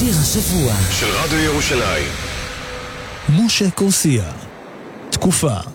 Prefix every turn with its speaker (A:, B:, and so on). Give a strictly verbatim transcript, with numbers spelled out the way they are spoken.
A: שיר השבוע
B: של רדיו ירושלים.
C: משה קורסיה, תקופה.